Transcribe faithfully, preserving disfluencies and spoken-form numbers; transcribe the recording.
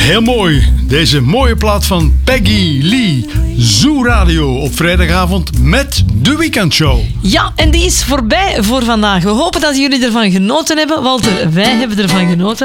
Heel mooi. Deze mooie plaat van Peggy Lee. Zoo Radio op vrijdagavond met de weekendshow. Ja, en die is voorbij voor vandaag. We hopen dat jullie ervan genoten hebben. Walter, wij hebben ervan genoten.